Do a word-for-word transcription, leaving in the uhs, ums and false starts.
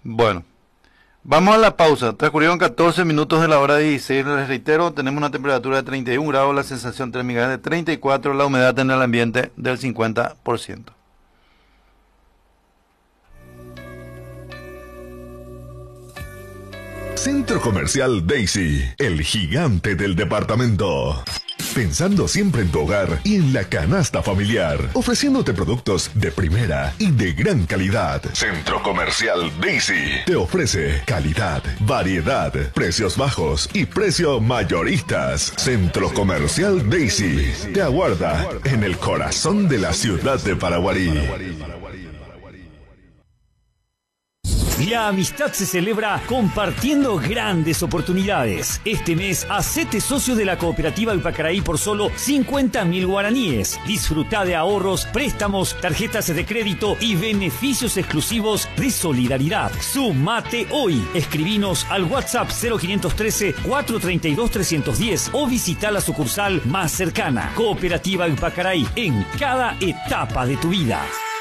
Bueno, vamos a la pausa. Transcurrieron catorce minutos de la hora dieciséis. Les reitero, tenemos una temperatura de treinta y un grados, la sensación térmica es de treinta y cuatro, la humedad en el ambiente del cincuenta por ciento. Centro Comercial Daisy, el gigante del departamento. Pensando siempre en tu hogar y en la canasta familiar, ofreciéndote productos de primera y de gran calidad. Centro Comercial Daisy te ofrece calidad, variedad, precios bajos y precios mayoristas. Centro Comercial Daisy te aguarda en el corazón de la ciudad de Paraguarí. La amistad se celebra compartiendo grandes oportunidades. Este mes, hacete socio de la Cooperativa Ipacaraí por solo cincuenta mil guaraníes. Disfruta de ahorros, préstamos, tarjetas de crédito y beneficios exclusivos de solidaridad. Sumate hoy. Escribinos al WhatsApp cero cinco uno tres, cuatro tres dos, tres uno cero o visita la sucursal más cercana. Cooperativa Ipacaraí, en cada etapa de tu vida.